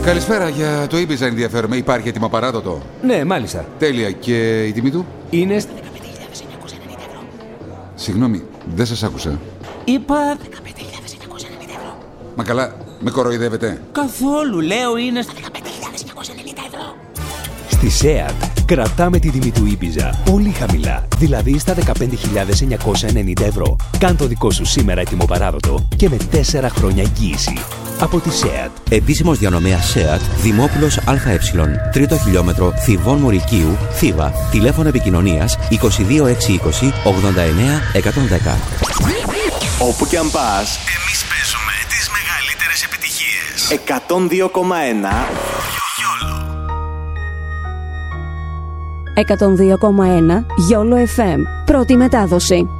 Καλησπέρα, για το Ibiza ενδιαφέρομαι. Υπάρχει έτοιμο παράδοτο? Ναι, μάλιστα. Τέλεια. Και η τιμή του? Είναι στα 15.990 ευρώ. Συγγνώμη, δεν σας άκουσα. Είπα 15.990 ευρώ. Μα καλά, με κοροϊδεύετε? καθόλου, λέω είναι στα 15.990 ευρώ. Στη ΣΕΑΤ κρατάμε τη τιμή του Ibiza πολύ χαμηλά, δηλαδή στα 15.990 ευρώ. Κάν το δικό σου σήμερα έτοιμο παράδοτο και με 4 χρόνια εγγύηση. Από τη ΣΕΑΤ. Επίσημος διανομέας ΣΕΑΤ, Δημόπουλος ΑΕ, 3ο χιλιόμετρο, Θηβών Μουρικίου, Θήβα. Τηλέφωνο επικοινωνίας 22620 89 110. Όπου κι αν πας, εμείς παίζουμε τις μεγαλύτερες επιτυχίες. 102,1 102,1 YOLO FM. Πρώτη μετάδοση.